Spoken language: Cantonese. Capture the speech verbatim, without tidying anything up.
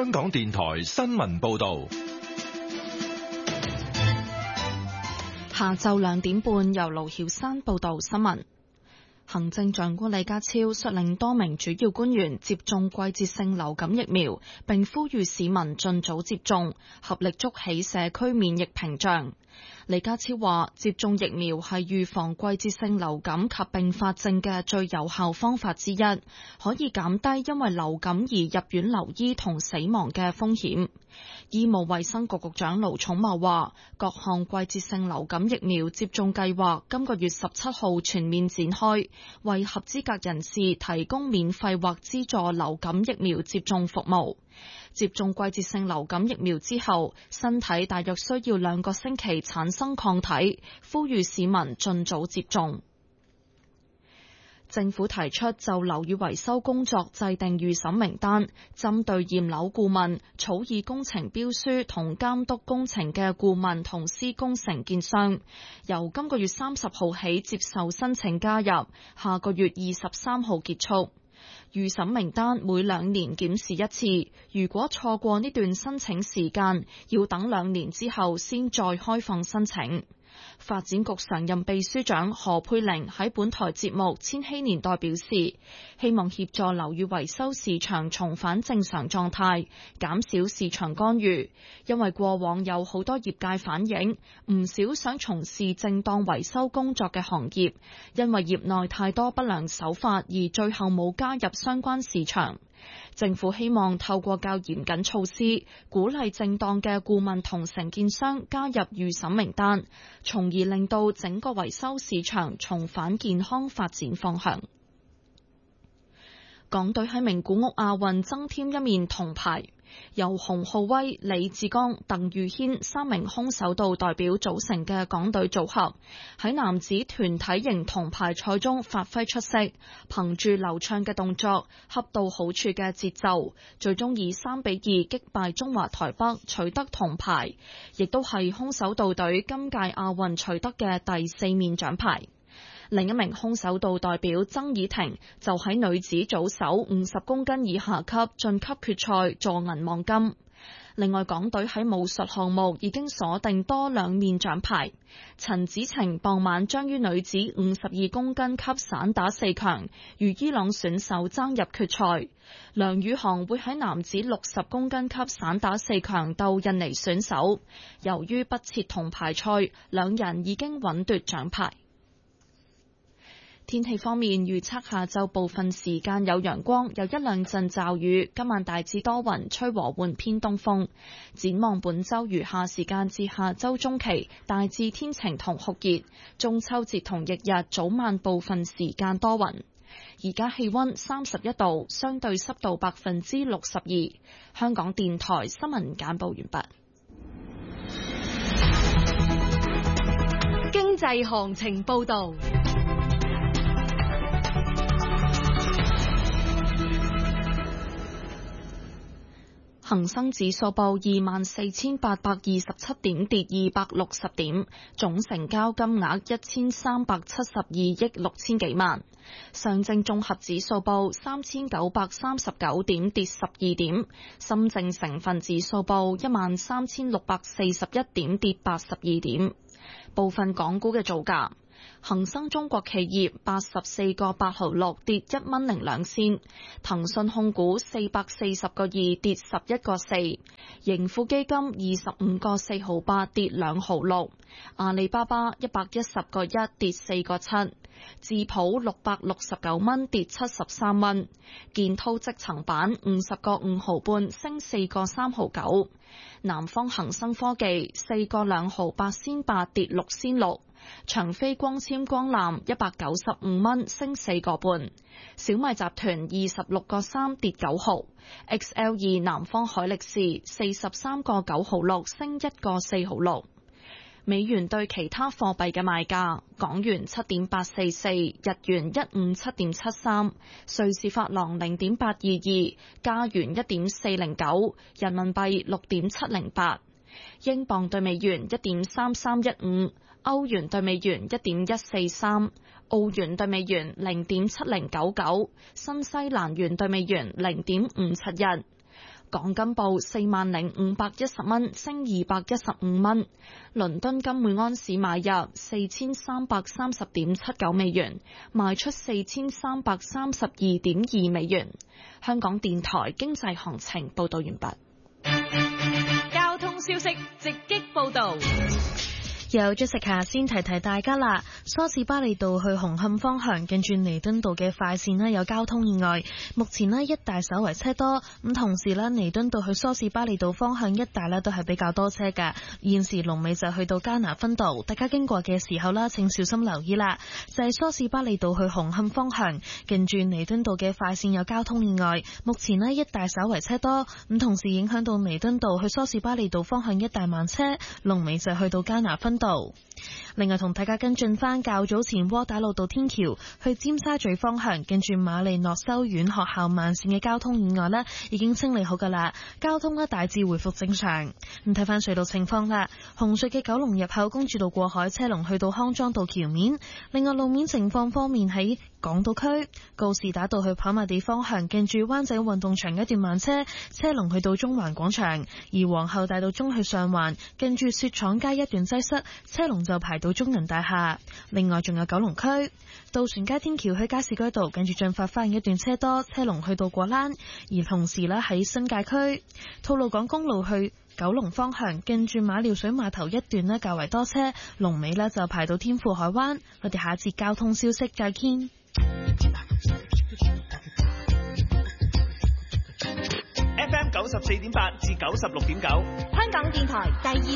香港電台新聞報道。 下晝兩點半，由盧曉山報道新聞。行政長官李家超率領多名主要官員接種季節性流感疫苗，並呼籲市民盡早接種，合力築起社區免疫屏障。李家超話，接種疫苗係預防季節性流感及併發症嘅最有效方法之一，可以減低因為流感而入院留醫同死亡嘅風險。醫務衛生局局長盧寵茂話，各項季節性流感疫苗接種計劃今個月十七號全面展開，為合資格人士提供免費或資助流感疫苗接種服務。接種季節性流感疫苗之後，身體大約需要兩個星期產生抗體，呼籲市民盡早接種。政府提出就樓宇維修工作制定預審名單，針對驗樓顧問、草擬工程標書同監督工程嘅顧問同施工承建商，由今個月三十號起接受申請加入，下個月二十三號結束。預審名單每兩年檢視一次，如果錯過呢段申請時間，要等兩年之後先再開放申請。發展局常任秘書長何佩玲喺本台節目《千禧年代》表示，希望協助樓宇維修市場重返正常狀態，減少市場干預。因為過往有好多業界反映，唔少想從事正當維修工作嘅行業，因為業內太多不良手法而最後冇加入相關市場。政府希望透過較嚴謹措施，鼓勵正當嘅顧問同承建商加入預審名單，從而令到整個維修市場重返健康發展方向。港隊喺名古屋亞運增添一面銅牌，由洪浩威、李志剛、鄧宇軒三名空手道代表組成嘅港隊組合，喺男子團體型銅牌賽中發揮出色，憑住流暢嘅動作、恰到好處嘅節奏，最終以三比二擊敗中華台北，取得銅牌，亦都係空手道隊今屆亞運取得嘅第四面獎牌。另一名空手道代表曾以婷就喺女子組手五十公斤以下級晉級決賽，助銀望金。另外，港隊喺武術項目已經鎖定多兩面獎牌。陳子晴傍晚將於女子五十二公斤級散打四強，與伊朗選手爭入決賽。梁宇航會喺男子六十公斤級散打四強鬥印尼選手。由於不設銅牌賽，兩人已經穩奪獎牌。天氣方面，預測下晝部分時間有陽光，有一兩陣驟雨。今晚大致多雲，吹和緩偏東風。展望本週餘下時間至下週中期，大致天晴同酷熱。中秋節同翌日早晚部分時間多雲。而家氣溫三十一度，相對濕度百分之六十二。香港電台新聞簡報完畢。 經濟行情報道。 恒生指數報二萬四千八百二十七點，跌二百六十點，總成交金額一千三百七十二億六千幾萬。上證綜合指數報三千九百三十九點，跌十二點。深證成分指數報一萬三千六百四十一點，跌八十二點。部分港股嘅造價。恒生中國企業八十四個八毫六，跌一蚊零兩仙，騰訊控股四百四十個二，跌十一個四，盈富基金二十五個四毫八，跌兩毫六，阿里巴巴一百一十個一，跌四個七，智普六百六十九蚊，跌七十三蚊，建滔積層板五十個五毫半，升四個三毫九，南方恒生科技四個兩毫八仙八，跌六仙六。長飛光纖光纜一百九十五蚊，升四個半。小米集團二十六個三，跌九毫。X L 二南方海力士四十三個九毫六，升一個四毫六。美元對其他貨幣嘅賣價：港元七點八四四，日元一五七點七三，瑞士法郎零點八二二，加元一點四零九，人民幣六點七零八，英鎊對美元一點三三一五。歐元對美元一點一四三，澳元對美元零點七零九九，新西蘭元對美元零點五七一。 港金報四萬零五百一十蚊，升二百一十五蚊。倫敦金每安士買入四千三百三十點七九美元，賣出四千三百三十二點二美元。香港電台經濟行情報道完畢。 交通消息直擊報道。 有 Jessica 先提提大家啦，梳士巴利道去紅磡方向近住彌敦道嘅快線呢有交通意外，目前呢一帶稍為車多，咁同時呢彌敦道去梳士巴利道方向一帶呢都係比較多車㗎，現時龍尾就去到加拿分道，大家經過嘅時候啦，請小心留意啦。就係梳士巴利道去紅磡方向近住彌敦道嘅快線有交通意外，目前呢一帶稍為車多，咁同時影響到彌敦道去梳士巴利道方向一帶慢車，龍尾就去到加拿分道。另外同大家跟進翻較早前窩打老道天橋去尖沙咀方向近住瑪麗諾修院學校慢線嘅交通意外呢已經清理好噶啦，交通呢大致回復正常。咁睇翻隧道情況啦，紅隧嘅九龍入口公主道過海車龍去到康莊道橋面。另外路面情況方面，喺港島區告士打道去跑馬地方向近住灣仔運動場一段慢車，車龍去到中環廣場；而皇后大道中去上環近住雪廠街一段擠塞，車龍就排到中銀大廈。另外仲有九龍區渡船街天橋去加士居道近住進發花園一段車多，車龍去到果欄。而同時呢喺新界區吐露港公路去九龍方向近住馬料水碼頭一段呢較為多車，龍尾呢就排到天富海灣。我哋下一節交通消息再見。 F M 九十四點八至九十六點九， 香港電台第二